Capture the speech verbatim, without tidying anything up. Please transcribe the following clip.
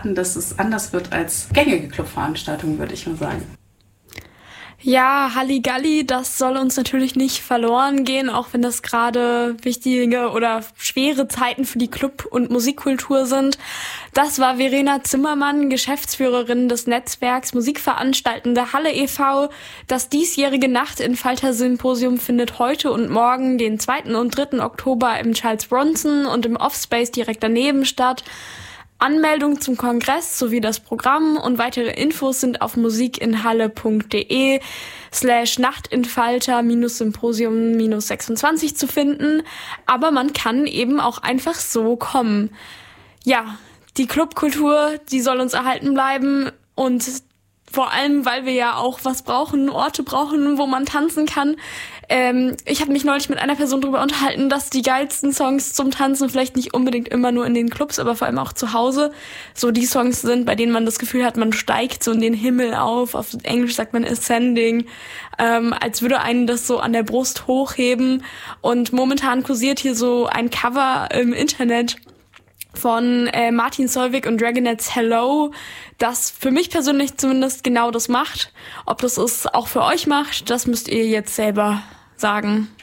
dass es anders wird als gängige Clubveranstaltungen, würde ich mal sagen. Ja, Halligalli, das soll uns natürlich nicht verloren gehen, auch wenn das gerade wichtige oder schwere Zeiten für die Club- und Musikkultur sind. Das war Verena Zimmermann, Geschäftsführerin des Netzwerks Musikveranstaltende Halle e V Das diesjährige Nachtentfalter-Symposium findet heute und morgen, den zweiten und dritten Oktober, im Charles Bronson und im Offspace direkt daneben statt. Anmeldung zum Kongress sowie das Programm und weitere Infos sind auf musikinhalle.de slash Nachtentfalter minus Symposium minus sechsundzwanzig zu finden. Aber man kann eben auch einfach so kommen. Ja, die Clubkultur, die soll uns erhalten bleiben und vor allem, weil wir ja auch was brauchen, Orte brauchen, wo man tanzen kann. Ähm, ich habe mich neulich mit einer Person darüber unterhalten, dass die geilsten Songs zum Tanzen vielleicht nicht unbedingt immer nur in den Clubs, aber vor allem auch zu Hause so die Songs sind, bei denen man das Gefühl hat, man steigt so in den Himmel auf. Auf Englisch sagt man ascending, ähm, als würde einen das so an der Brust hochheben. Und momentan kursiert hier so ein Cover im Internet von äh, Martin Solveig und Dragonettes Hello, das für mich persönlich zumindest genau das macht. Ob das es auch für euch macht, das müsst ihr jetzt selber sagen.